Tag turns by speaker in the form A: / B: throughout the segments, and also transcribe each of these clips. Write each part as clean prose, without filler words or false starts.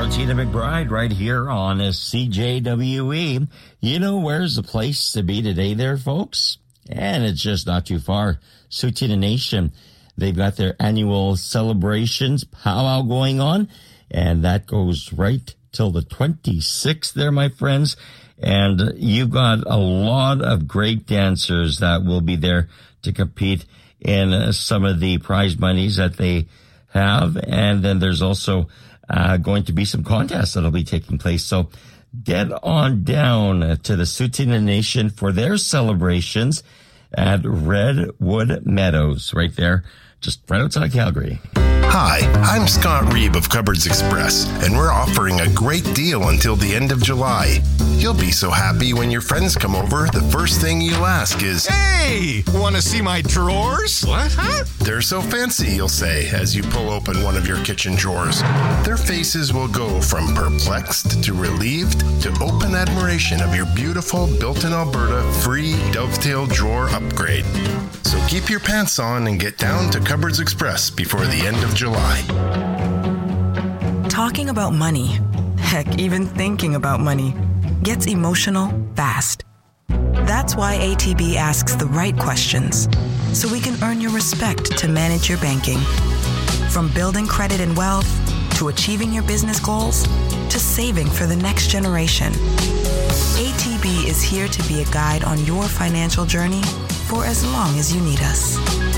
A: Martina McBride right here on CJWE. You know where's the place to be today there, folks? And it's just not too far. Tsuut'ina Nation. They've got their annual celebrations powwow going on, and that goes right till the 26th there, my friends. And you've got a lot of great dancers that will be there to compete in some of the prize monies that they have. And then there's also going to be some contests that'll be taking place. So get on down to the Tsuut'ina Nation for their celebrations at Redwood Meadows, right there, just right outside Calgary.
B: Hi, I'm Scott Reeb of Cupboards Express, and we're offering a great deal until the end of July. You'll be so happy when your friends come over, the first thing you'll ask is,
C: "Hey, want to see my drawers?" "What, huh?"
B: "They're so fancy," you'll say as you pull open one of your kitchen drawers. Their faces will go from perplexed to relieved to open admiration of your beautiful built-in Alberta free dovetail drawer upgrade. So keep your pants on and get down to Cupboards Express before the end of July.
D: Talking about money, heck, even thinking about money, gets emotional fast. That's why ATB asks the right questions, so we can earn your respect to manage your banking. From building credit and wealth, to achieving your business goals, to saving for the next generation. ATB is here to be a guide on your financial journey for as long as you need us.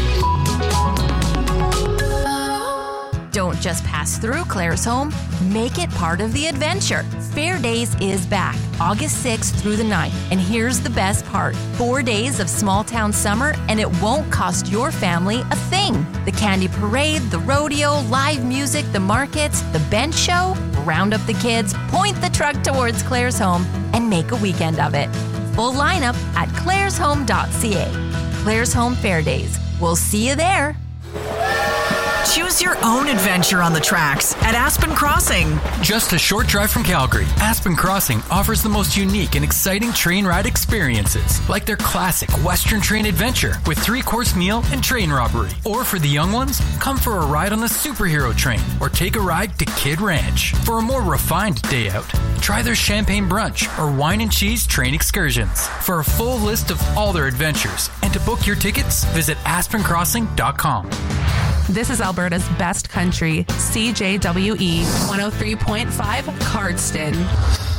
E: Don't just pass through Claire's home. Make it part of the adventure. Fair Days is back, August 6th through the 9th. And here's the best part. 4 days of small town summer, and it won't cost your family a thing. The candy parade, the rodeo, live music, the markets, the bench show. Round up the kids, point the truck towards Claire's home, and make a weekend of it. Full lineup at claireshome.ca. Claire's Home Fair Days. We'll see you there.
F: Choose your own adventure on the tracks at Aspen Crossing.
G: Just a short drive from Calgary, Aspen Crossing offers the most unique and exciting train ride experiences, like their classic Western Train adventure with 3-course meal and train robbery. Or for the young ones, come for a ride on the superhero train or take a ride to Kid Ranch. For a more refined day out, try their champagne brunch or wine and cheese train excursions. For a full list of all their adventures and to book your tickets, visit aspencrossing.com.
H: This is Alberta's best country, CJWE 103.5 Cardston.